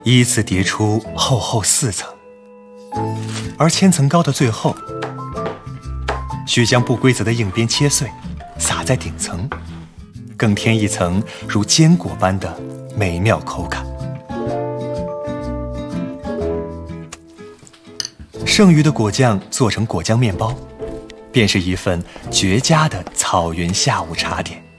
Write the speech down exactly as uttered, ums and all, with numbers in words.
依次叠出厚厚四层，而千层糕的最后，需将不规则的硬边切碎，撒在顶层，更添一层如坚果般的美妙口感。剩余的果酱做成果酱面包，便是一份绝佳的草原下午茶点。